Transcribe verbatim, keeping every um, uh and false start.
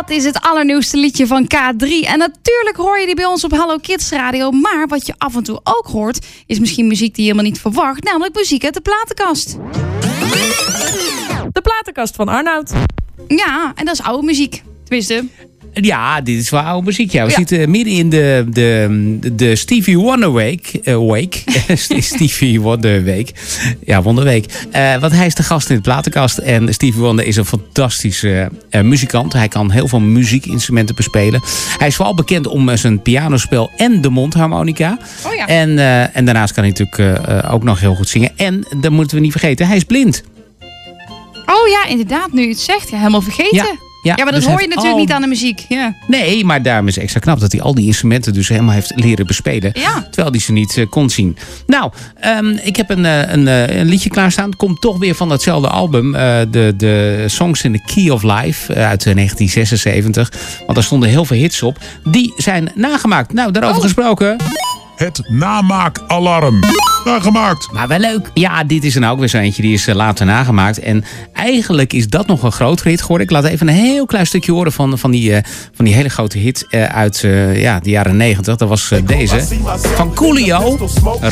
Dat is het allernieuwste liedje van K drie. En natuurlijk hoor je die bij ons op Hallo Kids Radio. Maar wat je af en toe ook hoort, is misschien muziek die je helemaal niet verwacht. Namelijk muziek uit de platenkast. De platenkast van Arnoud. Ja, en dat is oude muziek. Tenminste... Ja, dit is wel oude muziek. Ja. We Ja. zitten midden in de, de, de Stevie Wonder Week. Uh, week. Stevie Wonder Week. Ja, Wonderweek. Uh, want hij is de gast in de platenkast. En Stevie Wonder is een fantastische uh, muzikant. Hij kan heel veel muziekinstrumenten bespelen. Hij is vooral bekend om uh, zijn pianospel en de mondharmonica. Oh ja. En, uh, en daarnaast kan hij natuurlijk uh, uh, ook nog heel goed zingen. En, dat moeten we niet vergeten, hij is blind. Oh ja, inderdaad, nu je het zegt. Ja, helemaal vergeten. Ja. Ja, Ja, maar dat dus hoor hij je heeft natuurlijk al- niet aan de muziek. Ja. Nee, maar daarom is het extra knap dat hij al die instrumenten dus helemaal heeft leren bespelen. Ja. Terwijl hij ze niet uh, kon zien. Nou, um, ik heb een, uh, een, uh, een liedje klaarstaan. Het komt toch weer van datzelfde album. Uh, de, de Songs in the Key of Life uh, uit uh, negentien zesenzeventig. Want daar stonden heel veel hits op. Die zijn nagemaakt. Nou, daarover Oh. gesproken. Het namaakalarm. Nagemaakt. Maar wel leuk. Ja, dit is er nou ook weer zo eentje. Die is uh, later nagemaakt. En eigenlijk is dat nog een grotere hit geworden. Ik laat even een heel klein stukje horen van, van, die, uh, van die hele grote hit uh, uit uh, ja, de jaren negentig. Dat was uh, deze. Van Coolio.